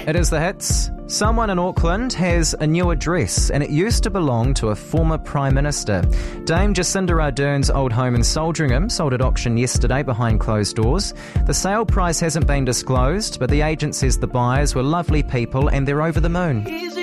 It is the hits. Someone in Auckland has a new address and it used to belong to a former Prime Minister. Dame Jacinda Ardern's old home in Saldringham sold at auction yesterday behind closed doors. The sale price hasn't been disclosed, but the agent says the buyers were lovely people and they're over the moon.